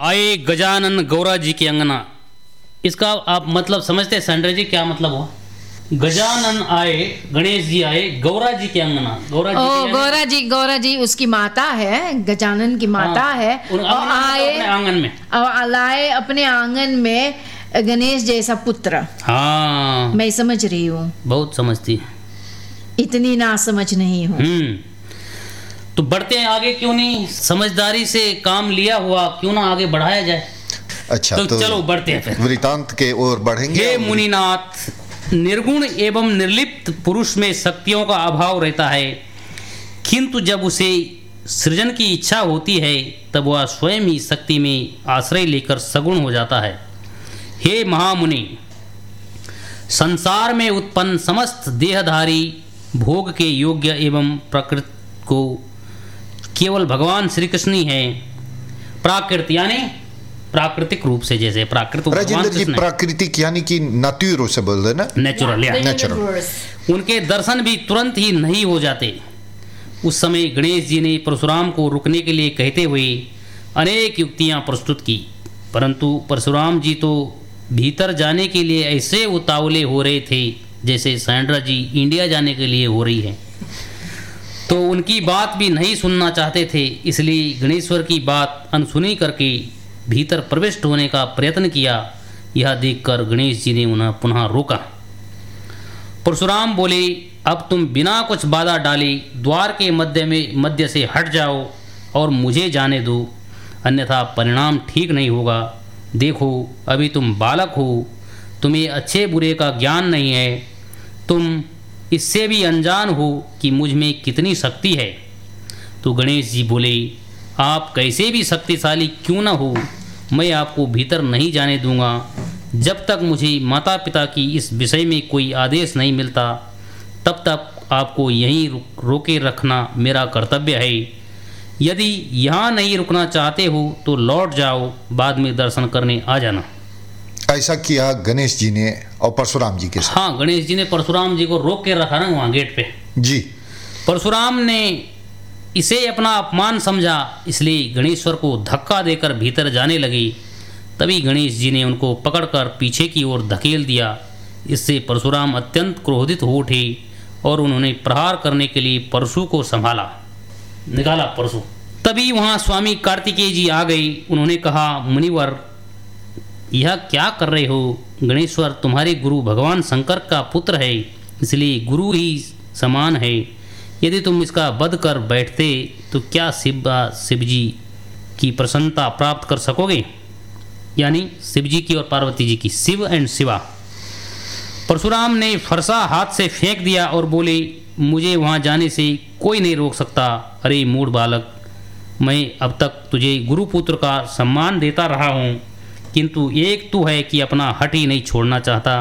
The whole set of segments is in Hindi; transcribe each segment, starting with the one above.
आए गजानन गौरा जी की अंगना, इसका आप मतलब समझते हैं संजय जी, क्या मतलब हुआ? गजानन आए, गणेश जी आए गौरा जी की अंगना। गौरा जी उसकी माता है, गजानन की माता है। और आए अपने आंगन में, और लाए अपने आंगन में गणेश जैसा पुत्र। हाँ, मैं समझ रही हूँ, बहुत समझती है, इतनी ना समझ नहीं हूँ। तो बढ़ते हैं आगे, क्यों नहीं? समझदारी से काम लिया हुआ क्यों ना आगे बढ़ाया जाए। अच्छा, तो चलो बढ़ते हैं फिर वृतांत के ओर बढ़ेंगे। हे मुनिनाथ, निर्गुण एवं निर्लिप्त पुरुष में शक्तियों का अभाव रहता है, किंतु जब उसे सृजन की इच्छा होती है तब वह स्वयं ही शक्ति में आश्रय लेकर सगुण हो जाता है। हे महामुनि, संसार में उत्पन्न समस्त देहधारी भोग के योग्य एवं प्रकृति को केवल भगवान श्री कृष्ण ही है। प्राकृत यानी प्राकृतिक रूप से, जैसे प्राकृत राजेंद्र जी, प्राकृतिक यानी कि नेचुरल से बोल रहे ना, नेचुरल या नेचुरल। उनके दर्शन भी तुरंत ही नहीं हो जाते। उस समय गणेश जी ने परशुराम को रुकने के लिए कहते हुए अनेक युक्तियां प्रस्तुत की, परंतु परशुराम जी तो भीतर जाने के लिए ऐसे उतावले हो रहे थे जैसे सैंड्रा जी इंडिया जाने के लिए हो रही है, तो उनकी बात भी नहीं सुनना चाहते थे। इसलिए गणेश्वर की बात अनसुनी करके भीतर प्रविष्ट होने का प्रयत्न किया। यह देखकर गणेश जी ने उन्हें पुनः रोका। परशुराम बोले, अब तुम बिना कुछ बाधा डाले द्वार के मध्य से हट जाओ और मुझे जाने दो, अन्यथा परिणाम ठीक नहीं होगा। देखो, अभी तुम बालक हो, तुम्हें अच्छे बुरे का ज्ञान नहीं है, तुम इससे भी अनजान हो कि मुझ में कितनी शक्ति है। तो गणेश जी बोले, आप कैसे भी शक्तिशाली क्यों न हो, मैं आपको भीतर नहीं जाने दूंगा जब तक मुझे माता पिता की इस विषय में कोई आदेश नहीं मिलता। तब तक आपको यहीं रोके रखना मेरा कर्तव्य है। यदि यहाँ नहीं रुकना चाहते हो तो लौट जाओ, बाद में दर्शन करने आ जाना। ऐसा किया गणेश जी ने और परशुराम जी के साथ। हाँ, गणेश जी ने परशुराम जी को रोक के रखा ना वहाँ गेट पे जी। परशुराम ने इसे अपना अपमान समझा, इसलिए गणेश्वर को धक्का देकर भीतर जाने लगे। तभी गणेश जी ने उनको पकड़कर पीछे की ओर धकेल दिया। इससे परशुराम अत्यंत क्रोधित हो उठे और उन्होंने प्रहार करने के लिए परशु को संभाला, निकाला परशु। तभी वहाँ स्वामी कार्तिकेय जी आ गए। उन्होंने कहा, मुनिवर, यह क्या कर रहे हो? गणेश्वर तुम्हारे गुरु भगवान शंकर का पुत्र है, इसलिए गुरु ही समान है। यदि तुम इसका वध कर बैठते तो क्या शिव जी की प्रसन्नता प्राप्त कर सकोगे? यानी शिव जी की और पार्वती जी की, शिव एंड शिवा। परशुराम ने फरसा हाथ से फेंक दिया और बोले, मुझे वहाँ जाने से कोई नहीं रोक सकता। अरे मूढ़ बालक, मैं अब तक तुझे गुरुपुत्र का सम्मान देता रहा हूँ, किंतु एक तू है कि अपना हट ही नहीं छोड़ना चाहता।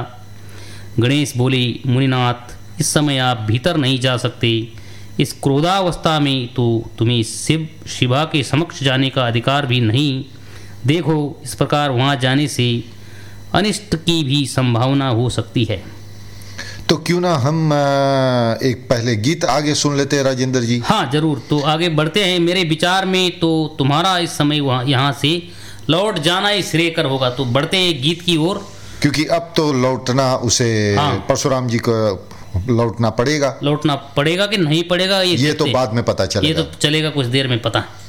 गणेश बोले, मुनिनाथ, इस समय आप भीतर नहीं जा सकते। इस क्रोधावस्था में तो तुम्हें शिवा के समक्ष जाने का अधिकार भी नहीं। देखो, इस प्रकार वहाँ जाने से अनिष्ट की भी संभावना हो सकती है। तो क्यों ना हम एक पहले गीत आगे सुन लेते हैं राजेंद्र जी? हाँ जरूर, तो आगे बढ़ते हैं। मेरे विचार में तो तुम्हारा इस समय वहाँ यहाँ से लौट जाना ही श्रेयकर होगा। तो बढ़ते हैं गीत की ओर, क्योंकि अब तो लौटना उसे परशुराम जी को लौटना पड़ेगा। लौटना पड़ेगा कि नहीं पड़ेगा ये तो बाद में पता चलेगा। ये तो चलेगा कुछ देर में पता।